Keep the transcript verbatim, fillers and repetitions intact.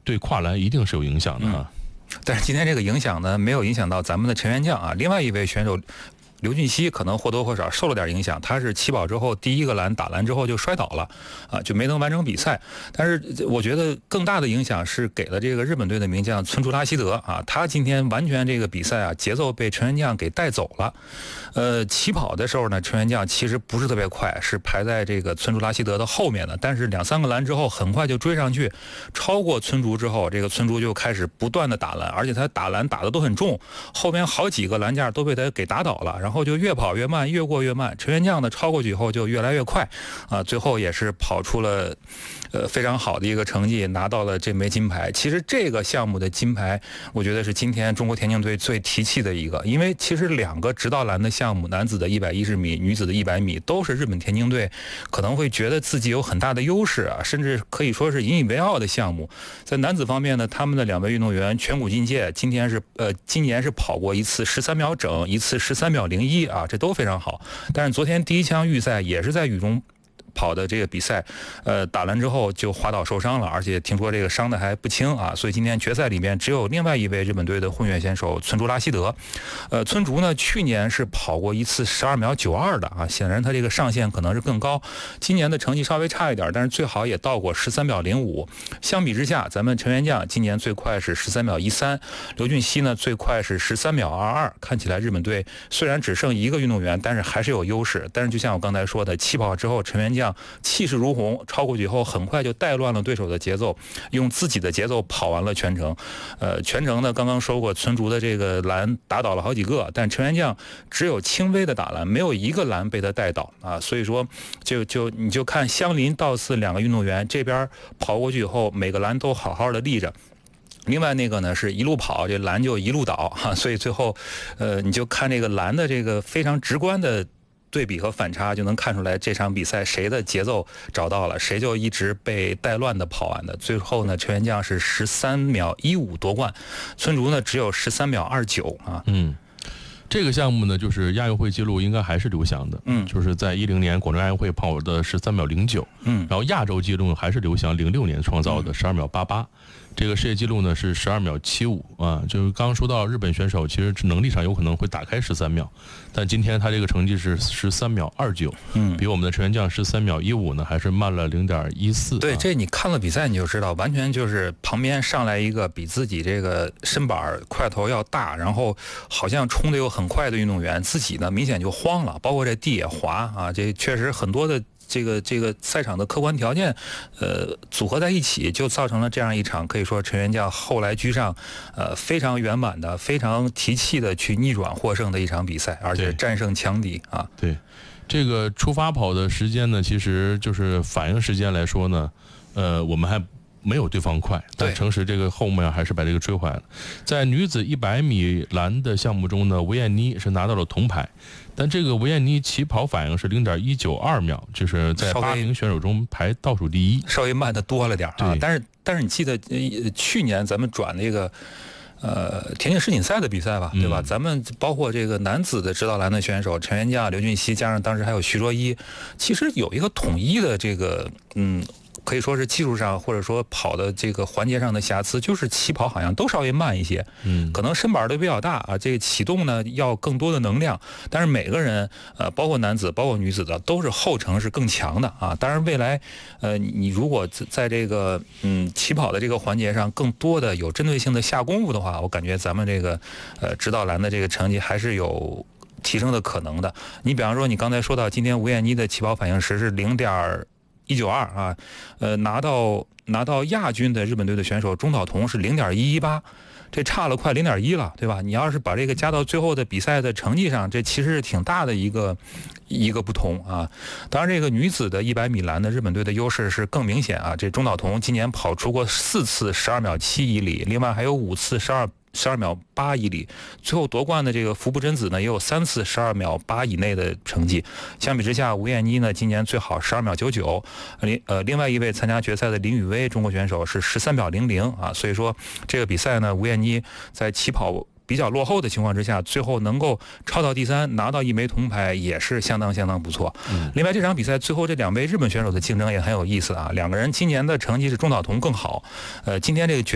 对跨栏一定是有影响的啊。 嗯、但是今天这个影响呢，没有影响到咱们的陈元将啊，另外一位选手刘俊熙可能或多或少受了点影响，他是起跑之后第一个栏打栏之后就摔倒了，啊，就没能完成比赛。但是我觉得更大的影响是给了这个日本队的名将村竹拉希德啊，他今天完全这个比赛啊节奏被陈元将给带走了。呃，起跑的时候呢，陈元将其实不是特别快，是排在这个村竹拉希德的后面的，但是两三个栏之后很快就追上去，超过村竹之后，这个村竹就开始不断的打栏，而且他打栏打的都很重，后边好几个栏架都被他给打倒了。然后就越跑越慢，越过越慢。陈元将呢超过去以后就越来越快，啊，最后也是跑出了，呃非常好的一个成绩，拿到了这枚金牌。其实这个项目的金牌，我觉得是今天中国田径队最提气的一个，因为其实两个直道栏的项目，男子的一百一十米，女子的一百米，都是日本田径队可能会觉得自己有很大的优势啊，甚至可以说是引以为傲的项目。在男子方面呢，他们的两位运动员全谷进介今天是呃今年是跑过一次十三秒整，一次十三秒零一啊，这都非常好。但是昨天第一枪预赛也是在雨中跑的这个比赛，呃，打完之后就滑倒受伤了，而且听说这个伤的还不轻啊，所以今天决赛里面只有另外一位日本队的混血选手村竹拉希德，呃，村竹呢去年是跑过一次十二秒九二的啊，显然他这个上限可能是更高，今年的成绩稍微差一点，但是最好也到过十三秒零五。相比之下，咱们陈元将今年最快是十三秒一三，刘俊熙呢最快是十三秒二二，看起来日本队虽然只剩一个运动员，但是还是有优势。但是就像我刚才说的，起跑之后陈元将气势如虹，超过去以后很快就带乱了对手的节奏，用自己的节奏跑完了全程。呃，全程呢，刚刚说过村竹的这个栏打倒了好几个，但陈元将只有轻微的打栏，没有一个栏被他带倒啊。所以说，就就你就看相邻倒刺两个运动员，这边跑过去以后，每个栏都好好的立着。另外那个呢是一路跑，这栏就一路倒哈、啊，所以最后，呃，你就看这个栏的这个非常直观的对比和反差，就能看出来这场比赛谁的节奏找到了，谁就一直被带乱的跑完的。最后呢，陈元将是十三秒一五夺冠，村竹呢只有十三秒二九啊。 嗯，这个项目呢，就是亚运会纪录应该还是刘翔的， 嗯， 就是在一零年广州亚运会跑的十三秒零九， 嗯， 然后亚洲纪录还是刘翔零六年创造的十二秒八八。这个世界纪录呢是十二秒七五啊，就是刚刚说到日本选手其实能力上有可能会打开十三秒，但今天他这个成绩是十三秒二九， 嗯， 比我们的陈元将十三秒一五呢还是慢了零点一四。 对，这你看了比赛你就知道，完全就是旁边上来一个比自己这个身板块头要大，然后好像冲得又很快的运动员，自己呢明显就慌了，包括这地也滑啊，这确实很多的。这个这个赛场的客观条件，呃，组合在一起，就造成了这样一场可以说陈元将后来居上，呃，非常圆满的、非常提气的去逆转获胜的一场比赛，而且战胜强敌啊。 对，这个出发跑的时间呢，其实就是反应时间来说呢，呃，我们还没有对方快，但诚实这个后面还是把这个追回来了。在女子一百米栏的项目中呢，维艳妮是拿到了铜牌，但这个维艳妮起跑反应是零点一九二秒，就是在八名选手中排倒数第一， 稍微慢的多了点啊。但是但是你记得、呃、去年咱们转那个呃田径世锦赛的比赛吧，对吧？嗯、咱们包括这个男子的直道栏的选手陈元将、刘俊熙，加上当时还有徐若一，其实有一个统一的这个嗯。可以说是技术上或者说跑的这个环节上的瑕疵，就是起跑好像都稍微慢一些，嗯，可能身板都比较大啊，这个启动呢要更多的能量，但是每个人呃，包括男子包括女子的都是后程是更强的啊。当然未来呃，你如果在这个嗯起跑的这个环节上更多的有针对性的下功夫的话，我感觉咱们这个呃直道栏的这个成绩还是有提升的可能的。你比方说你刚才说到今天吴艳妮的起跑反应时是零点一九二啊，呃，拿到拿到亚军的日本队的选手中岛瞳是零点一一八，这差了快零点一了，对吧？你要是把这个加到最后的比赛的成绩上，这其实是挺大的一个一个不同啊。当然，这个女子的一百米栏的日本队的优势是更明显啊。这中岛瞳今年跑出过四次十二秒七以里，另外还有五次十二。十二秒八以里，最后夺冠的这个福部真子呢，也有三次十二秒八以内的成绩。相比之下，吴艳妮呢，今年最好十二秒九九。另呃，另外一位参加决赛的林雨薇，中国选手是十三秒零零啊。所以说这个比赛呢，吴艳妮在起跑比较落后的情况之下，最后能够超到第三，拿到一枚铜牌，也是相当相当不错。嗯、另外这场比赛最后这两位日本选手的竞争也很有意思啊，两个人今年的成绩是中岛瞳更好。呃，今天这个决